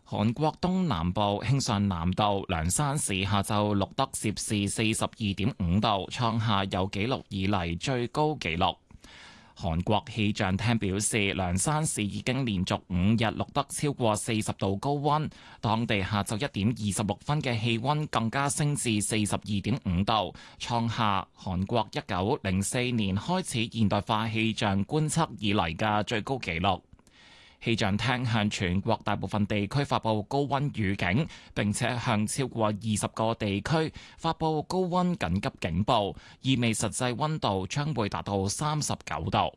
韓國東南部慶尚南道涼山市下晝錄得攝氏42.5度，創下有紀錄以嚟最高紀錄。韓國氣象廳表示，涼山市已經連續5日錄得超過40度高溫，當地下晝1點26分嘅氣溫更加升至42.5度，創下韓國1904年開始現代化氣象觀測以嚟嘅最高紀錄。氣象廳向全國大部分地區發布高溫預警，並且向超過20個地區發布高溫緊急警報，意味實際溫度將會達到39度。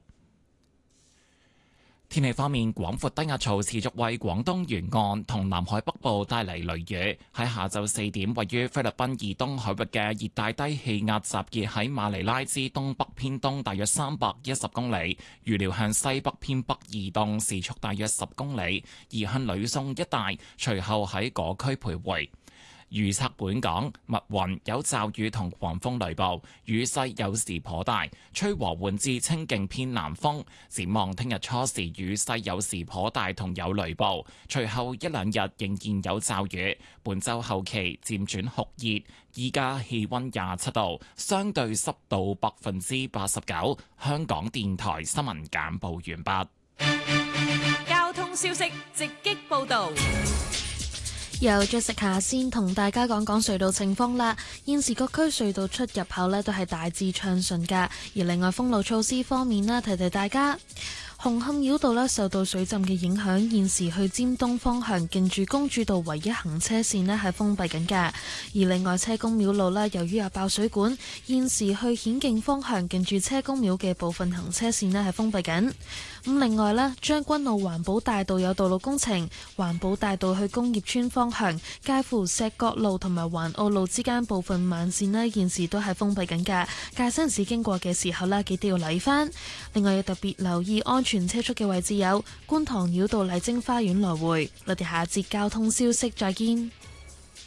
天氣方面，廣闊低壓槽持續為廣東沿岸同南海北部帶嚟雷雨。喺下晝4點，位於菲律賓以東海域嘅熱帶低氣壓集結喺馬尼拉之東北偏東大約310公里，預料向西北偏北移動，時速大約10公里，移向呂宋一帶，隨後喺嗰區徘徊。預測本港密雲有驟雨同狂風雷暴，雨勢有時頗大，吹和緩至清勁偏南風。展望聽日初時雨勢有時頗大同有雷暴，隨後一兩日仍然有驟雨。本週後期漸轉酷熱，依家氣溫27度，相對濕度89%。香港電台新聞簡報完畢。 交通消息直擊報導。 由咗食下先，同大家講講隧道情況啦。現時各區隧道出入口呢都係大致暢順㗎。而另外封路措施方面呢，提提大家。紅磡繞道呢受到水浸嘅影響，現時去尖東方向近住公主道唯一行車線呢係封閉緊㗎。而另外車公廟路呢，由於有爆水管，現時去顯徑方向近住車公廟嘅部分行車線呢係封閉緊。咁另外呢，將軍澳環保大道有道路工程，環保大道去工業村方向介乎石角路同埋環澳路之間部分慢線呢，現時都係封閉緊㗎。駕駛人士經過嘅時候呢，記得要留意返。另外要特別留意安全車速嘅位置有觀塘繞道麗晶花園來回。我哋下節交通消息再見。